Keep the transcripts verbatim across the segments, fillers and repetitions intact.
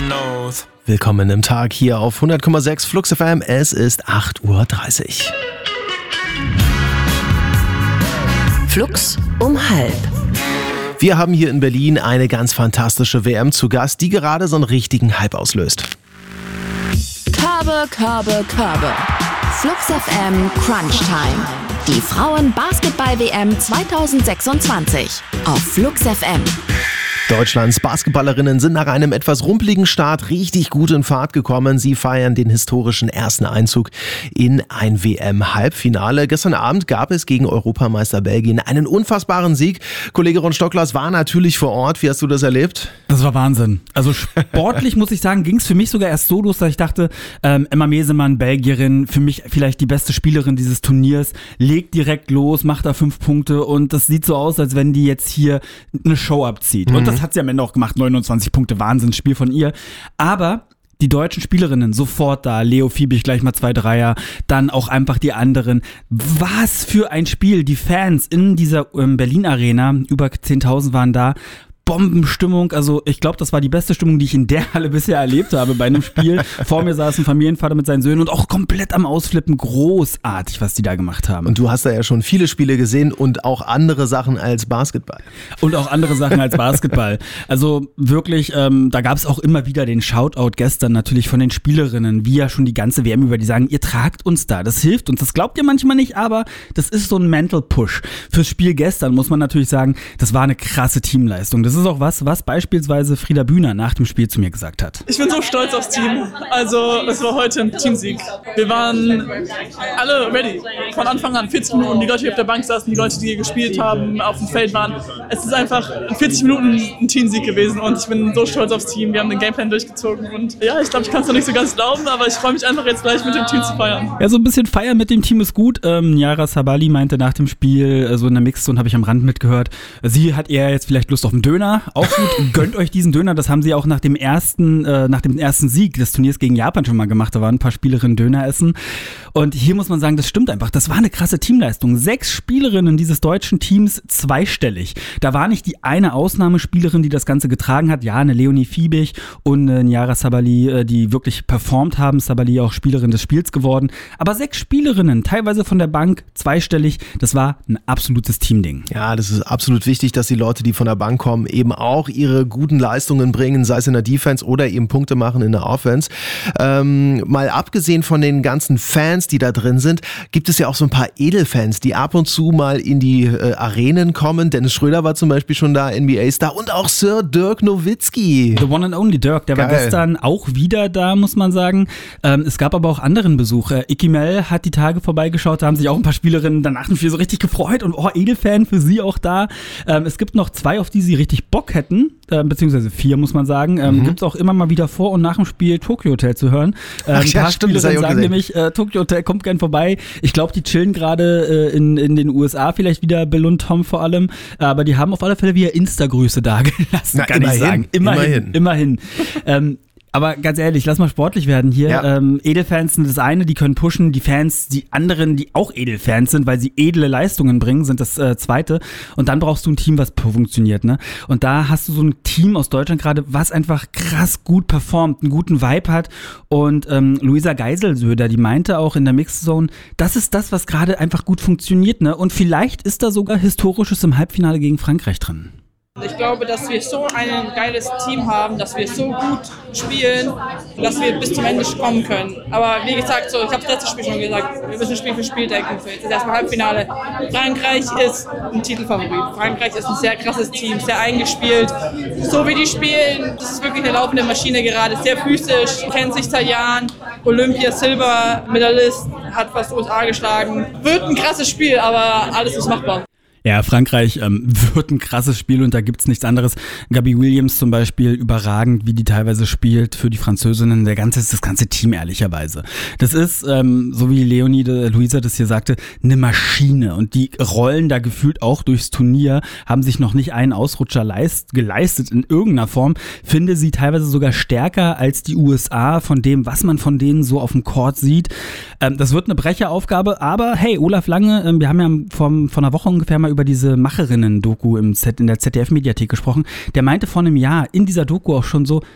knows. Willkommen im Tag hier auf hundert Komma sechs Flux F M. Es ist acht Uhr dreißig. Flux um halb. Wir haben hier in Berlin eine ganz fantastische W M zu Gast, die gerade so einen richtigen Hype auslöst. Körbe, Körbe, Körbe. Flux F M Crunch Time. Die Frauen-Basketball-W M zwanzig sechsundzwanzig auf Flux F M. Deutschlands Basketballerinnen sind nach einem etwas rumpeligen Start richtig gut in Fahrt gekommen. Sie feiern den historischen ersten Einzug in ein W M-Halbfinale. Gestern Abend gab es gegen Europameister Belgien einen unfassbaren Sieg. Kollege Ron Stocklers war natürlich vor Ort. Wie hast du das erlebt? Das war Wahnsinn. Also sportlich, muss ich sagen, ging es für mich sogar erst so los, dass ich dachte, ähm, Emma Mesemann, Belgierin, für mich vielleicht die beste Spielerin dieses Turniers, legt direkt los, macht da fünf Punkte und das sieht so aus, als wenn die jetzt hier eine Show abzieht. Mhm. Und das hat sie am Ende auch gemacht, neunundzwanzig Punkte, Wahnsinnsspiel von ihr. Aber die deutschen Spielerinnen sofort da, Leo Fiebig gleich mal zwei Dreier, dann auch einfach die anderen. Was für ein Spiel, die Fans in dieser ähm, Berlin-Arena, über zehntausend waren da. Bombenstimmung, also ich glaube, das war die beste Stimmung, die ich in der Halle bisher erlebt habe bei einem Spiel. Vor mir saß ein Familienvater mit seinen Söhnen und auch komplett am Ausflippen. Großartig, was die da gemacht haben. Und du hast da ja schon viele Spiele gesehen und auch andere Sachen als Basketball. Und auch andere Sachen als Basketball. Also wirklich, ähm, da gab es auch immer wieder den Shoutout gestern natürlich von den Spielerinnen, wie ja schon die ganze W M über, die sagen, ihr tragt uns da, das hilft uns. Das glaubt ihr manchmal nicht, aber das ist so ein Mental Push. Fürs Spiel gestern muss man natürlich sagen, das war eine krasse Teamleistung. Das ist auch was, was beispielsweise Frieda Bühner nach dem Spiel zu mir gesagt hat. Ich bin so stolz aufs Team. Also es war heute ein Teamsieg. Wir waren alle ready. Von Anfang an, vierzig Minuten, die Leute, die auf der Bank saßen, die Leute, die gespielt haben, auf dem Feld waren. Es ist einfach in vierzig Minuten ein Teamsieg gewesen und ich bin so stolz aufs Team. Wir haben den Gameplan durchgezogen und ja, ich glaube, ich kann es noch nicht so ganz glauben, aber ich freue mich einfach jetzt gleich mit dem Team zu feiern. Ja, so ein bisschen feiern mit dem Team ist gut. Ähm, Yara Sabali meinte nach dem Spiel, so also in der Mixzone habe ich am Rand mitgehört, sie hat eher jetzt vielleicht Lust auf einen Döner. Auch gut, gönnt euch diesen Döner, das haben sie auch nach dem ersten äh, nach dem ersten Sieg des Turniers gegen Japan schon mal gemacht, da waren ein paar Spielerinnen Döner essen und hier muss man sagen, das stimmt einfach, das war eine krasse Teamleistung, sechs Spielerinnen dieses deutschen Teams zweistellig, da war nicht die eine Ausnahmespielerin, die das Ganze getragen hat, ja, eine Leonie Fiebig und eine Yara Sabali, die wirklich performt haben, Sabali auch Spielerin des Spiels geworden, aber sechs Spielerinnen, teilweise von der Bank, zweistellig, das war ein absolutes Teamding. Ja, das ist absolut wichtig, dass die Leute, die von der Bank kommen, eben auch ihre guten Leistungen bringen, sei es in der Defense oder eben Punkte machen in der Offense. Ähm, mal abgesehen von den ganzen Fans, die da drin sind, gibt es ja auch so ein paar Edelfans, die ab und zu mal in die äh, Arenen kommen. Dennis Schröder war zum Beispiel schon da, N B A-Star und auch Sir Dirk Nowitzki. The one and only Dirk, der Geil. War gestern auch wieder da, muss man sagen. Ähm, es gab aber auch anderen Besuch. Äh, Icky Mel hat die Tage vorbeigeschaut, da haben sich auch ein paar Spielerinnen danach dem Spiel so richtig gefreut und oh, Edelfan für sie auch da. Ähm, es gibt noch zwei, auf die sie richtig Bock hätten, äh, beziehungsweise vier, muss man sagen. Ähm, mhm. Gibt es auch immer mal wieder vor und nach dem Spiel Tokyo Hotel zu hören. Ähm, Ach, ja, ein paar stimmt, Spielerinnen sagen nämlich, äh, Tokyo Hotel kommt gern vorbei. Ich glaube, die chillen gerade äh, in, in den U S A, vielleicht wieder Bill und Tom vor allem, aber die haben auf alle Fälle wieder Insta-Grüße dagelassen, kann ich sagen. Immerhin, immerhin. immerhin. ähm, Aber ganz ehrlich, lass mal sportlich werden hier. Ja. Ähm, Edelfans sind das eine, die können pushen. Die Fans, die anderen, die auch Edelfans sind, weil sie edle Leistungen bringen, sind das äh, zweite. Und dann brauchst du ein Team, was funktioniert, ne? Und da hast du so ein Team aus Deutschland gerade, was einfach krass gut performt, einen guten Vibe hat. Und ähm, Luisa Geiselsöder, die meinte auch in der Mixzone, das ist das, was gerade einfach gut funktioniert, ne? Und vielleicht ist da sogar Historisches im Halbfinale gegen Frankreich drin. Ich glaube, dass wir so ein geiles Team haben, dass wir so gut spielen, dass wir bis zum Ende kommen können. Aber wie gesagt, so, ich habe das letzte Spiel schon gesagt, wir müssen Spiel für Spiel denken. Jetzt ist erstmal Halbfinale. Frankreich ist ein Titelfavorit. Frankreich ist ein sehr krasses Team, sehr eingespielt. So wie die spielen, das ist wirklich eine laufende Maschine gerade. Sehr physisch, kennt sich seit Jahren. Olympia Silber Medaillist, hat fast U S A geschlagen. Wird ein krasses Spiel, aber alles ist machbar. Ja, Frankreich ähm, wird ein krasses Spiel und da gibt's nichts anderes. Gabi Williams zum Beispiel, überragend, wie die teilweise spielt für die Französinnen. Der ganze, das ganze Team ehrlicherweise. Das ist, ähm, so wie Leonie de Luisa das hier sagte, eine Maschine. Und die rollen da gefühlt auch durchs Turnier, haben sich noch nicht einen Ausrutscher leist, geleistet in irgendeiner Form. Finde sie teilweise sogar stärker als die U S A von dem, was man von denen so auf dem Court sieht. Ähm, das wird eine Brecheraufgabe, aber hey, Olaf Lange, ähm, wir haben ja vor, vor einer Woche ungefähr mal über diese Macherinnen-Doku im Z, in der Z D F-Mediathek gesprochen. Der meinte vor einem Jahr in dieser Doku auch schon so,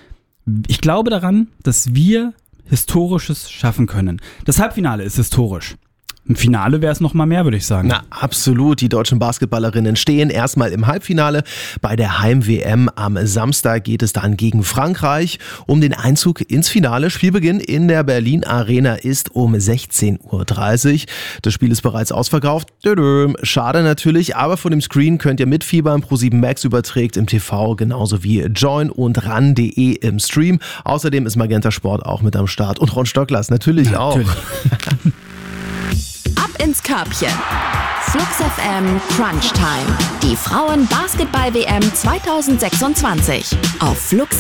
ich glaube daran, dass wir Historisches schaffen können. Das Halbfinale ist historisch. Im Finale wäre es noch mal mehr, würde ich sagen. Na, absolut. Die deutschen Basketballerinnen stehen erstmal im Halbfinale. Bei der Heim-W M am Samstag geht es dann gegen Frankreich um den Einzug ins Finale. Spielbeginn in der Berlin Arena ist um sechzehn Uhr dreißig. Das Spiel ist bereits ausverkauft. Schade natürlich, aber vor dem Screen könnt ihr mitfiebern. ProSieben Max überträgt im T V genauso wie Join und ran punkt de im Stream. Außerdem ist Magenta Sport auch mit am Start. Und Ron Stocklers natürlich, natürlich. auch. Ab ins Körbchen. Flux F M Crunch Time. Die Frauen-Basketball-W M zwanzig sechsundzwanzig. Auf Flux